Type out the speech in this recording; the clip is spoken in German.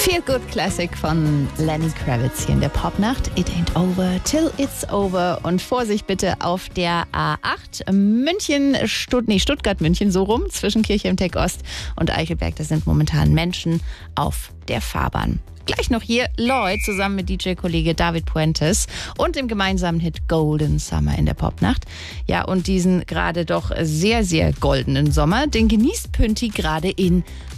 Feel Good Classic von Lenny Kravitz hier in der Popnacht. It ain't over till it's over. Und Vorsicht bitte auf der A8 Stuttgart-München, so rum, zwischen Kirchheim Tech Ost und Eichelberg. Da sind momentan Menschen auf der Fahrbahn. Gleich noch hier Lloyd zusammen mit DJ-Kollege David Puentes und dem gemeinsamen Hit Golden Summer in der Popnacht. Ja, und diesen gerade doch sehr, sehr goldenen Sommer, den genießt Pünti gerade in